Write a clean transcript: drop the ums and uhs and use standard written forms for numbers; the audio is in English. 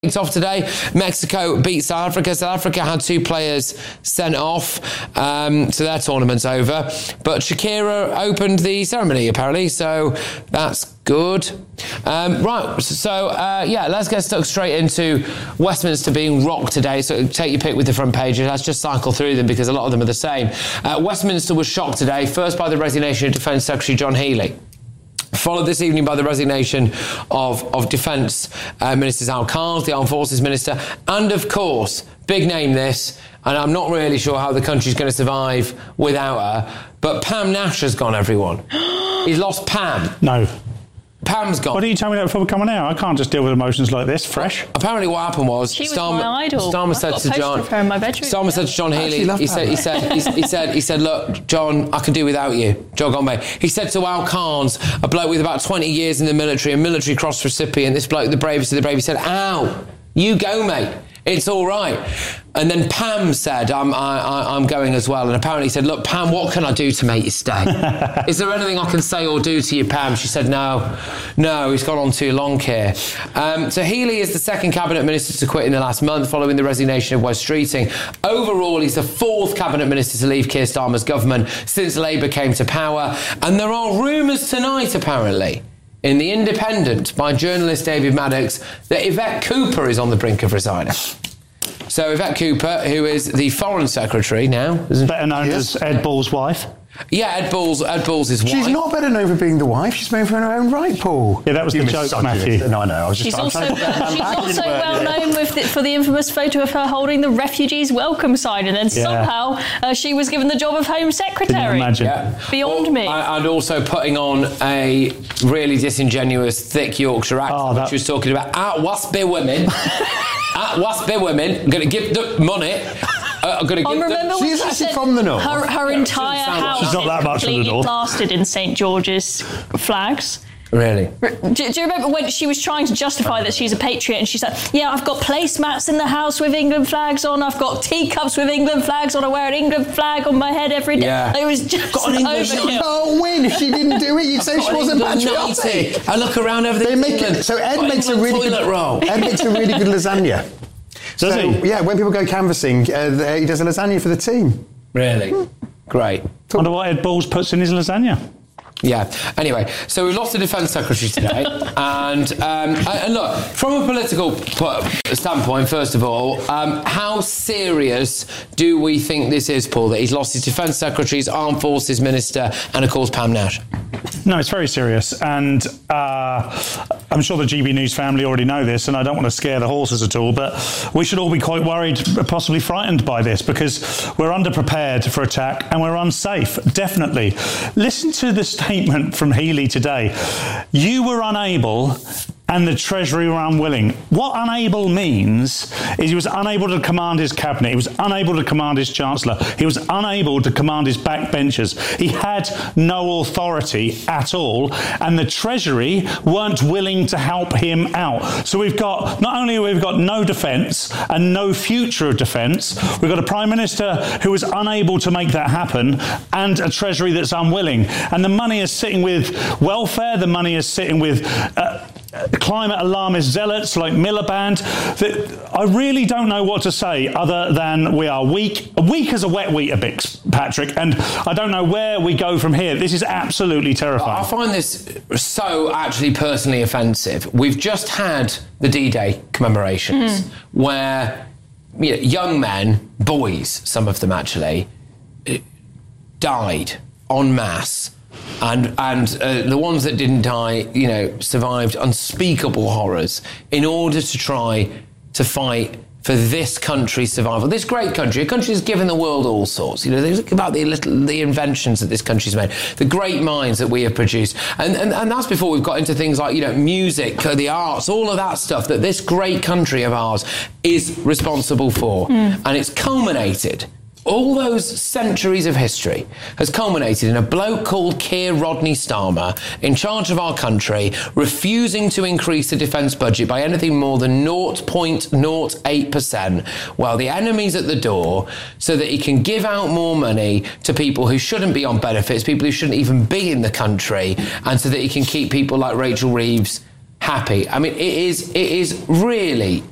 It's off today. Mexico beat South Africa. South Africa had 2 players sent off, so their tournament's over. But Shakira opened the ceremony, apparently, so that's good. Let's get stuck straight into Westminster being rocked today. So take your pick with the front pages. Let's just cycle through them because a lot of them are the same. Westminster was shocked today, first by the resignation of Defence Secretary John Healey. Followed this evening by the resignation of Defence Minister Al Khan, the Armed Forces Minister, and of course, big name this, and I'm not really sure how the country's going to survive without her, but Pam Nash has gone, everyone. He's lost Pam. No. Pam's gone. Why didn't you tell me that before we come on air? I can't just deal with emotions like this, fresh. Apparently what happened was... She was my idol. Starmer said to John... Starmer said to John Healey, he said, look, John, I can do without you. John Gombe. He said to Al Khan's, a bloke with about 20 years in the military, a military cross recipient, this bloke, the bravest of the brave, he said, Al, you go, mate. It's all right. And then Pam said, I'm going as well. And apparently he said, look, Pam, what can I do to make you stay? Is there anything I can say or do to you, Pam? She said, no, he's gone on too long here. So Healey is the second cabinet minister to quit in the last month following the resignation of Wes Streeting. Overall, he's the 4th cabinet minister to leave Keir Starmer's government since Labour came to power. And there are rumours tonight, apparently, in The Independent by journalist David Maddox that Yvette Cooper is on the brink of resigning. So Yvette Cooper, who is the Foreign Secretary now, better known as Ed Balls' wife. Yeah, Ed Balls' wife. She's not better known for being the wife. She's known for her own right, Paul. Yeah, that was the joke, Matthew. No, I know. I was just. She's also well known for the infamous photo of her holding the refugees welcome sign, and then somehow she was given the job of Home Secretary. Can you imagine? Yeah. Beyond me. And also putting on a really disingenuous, thick Yorkshire accent, which was talking about Wasby women. Wasby women. I'm going to give the money. She's actually from the north. Her entire house She's not that much from the north. plastered in St George's flags. Really? Do you remember when she was trying to justify that she's a patriot and she's like, yeah, I've got placemats in the house with England flags on, I've got teacups with England flags on, I wear an England flag on my head every day. Yeah. It was just overkill. She can't win if she didn't do it. You'd say she wasn't patriotic. I look around over there. So Ed makes a really good lasagna. Does he? Yeah, when people go canvassing, he does a lasagna for the team. Really? Great. I wonder what Ed Balls puts in his lasagna. Yeah. Anyway, so we've lost the Defence Secretary today. and look, from a political standpoint, first of all, how serious do we think this is, Paul, that he's lost his Defence Secretary, his Armed Forces Minister, and, of course, Pam Nash? No, it's very serious. And I'm sure the GB News family already know this, and I don't want to scare the horses at all, but we should all be quite worried, possibly frightened by this, because we're underprepared for attack and we're unsafe, definitely. Listen to the statement from Healey today. You were unable and the Treasury were unwilling. What unable means is he was unable to command his cabinet. He was unable to command his chancellor. He was unable to command his backbenchers. He had no authority at all, and the Treasury weren't willing to help him out. So we've got, not only we've got no defence and no future of defence, we've got a Prime Minister who was unable to make that happen, and a Treasury that's unwilling. And the money is sitting with welfare, the money is sitting with climate alarmist zealots like Miliband. I really don't know what to say other than we are weak as a wet Weetabix, Patrick, and I don't know where we go from here. This is absolutely terrifying. I find this so actually personally offensive. We've just had the D-Day commemorations where young men, boys, some of them actually, died en masse. And the ones that didn't die, survived unspeakable horrors in order to try to fight for this country's survival. This great country, a country that's given the world all sorts. Think about the inventions that this country's made, the great minds that we have produced. And that's before we've got into things like, music, the arts, all of that stuff that this great country of ours is responsible for. And it's culminated. All those centuries of history has culminated in a bloke called Keir Rodney Starmer in charge of our country, refusing to increase the defence budget by anything more than 0.08% while the enemy's at the door, so that he can give out more money to people who shouldn't be on benefits, people who shouldn't even be in the country, and so that he can keep people like Rachel Reeves happy. I mean, it is really